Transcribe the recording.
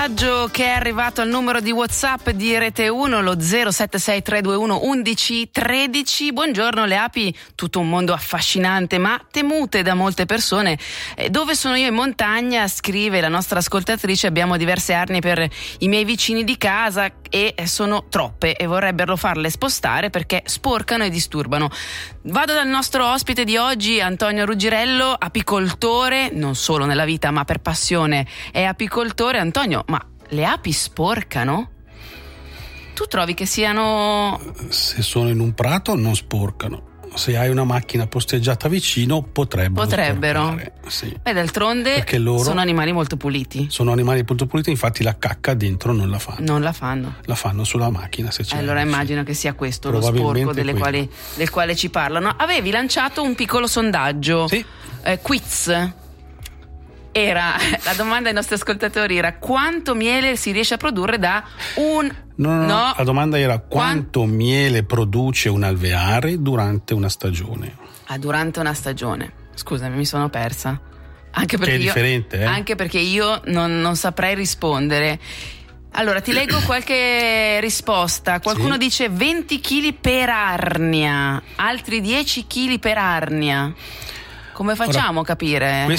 Che è arrivato al numero di WhatsApp di Rete 1, lo 076-321-1113. Buongiorno, le api, tutto un mondo affascinante ma temute da molte persone. Dove sono io in montagna, scrive la nostra ascoltatrice, abbiamo diverse arnie per i miei vicini di casa e sono troppe e vorrebbero farle spostare perché sporcano e disturbano. Vado dal nostro ospite di oggi, Antonio Ruggirello, apicoltore, non solo nella vita ma per passione è apicoltore. Antonio, ma le api sporcano? Tu trovi che siano... Se sono in un prato non sporcano. Se hai una macchina posteggiata vicino potrebbero. Sì. Beh, d'altronde sono animali molto puliti. Sono animali molto puliti, infatti la cacca dentro non la fanno. La fanno sulla macchina se c'è. Allora immagino che sia questo lo sporco del quale ci parlano. Avevi lanciato un piccolo sondaggio. Sì. Quiz. La domanda ai nostri ascoltatori era: quanto miele si riesce a produrre da un... No. La domanda era quanto miele produce un alveare durante una stagione. Durante una stagione. Scusami, mi sono persa. Anche perché è differente, Anche perché io non saprei rispondere. Allora, ti leggo qualche risposta. Qualcuno dice 20 kg per arnia, altri 10 kg per arnia. Come facciamo a capire?